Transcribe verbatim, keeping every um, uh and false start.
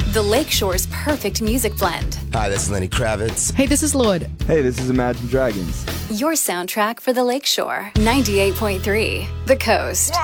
The Lakeshore's perfect music blend. Hi, this is Lenny Kravitz. Hey, this is Lorde. Hey, this is Imagine Dragons. Your soundtrack for the Lakeshore. ninety-eight point three, The Coast.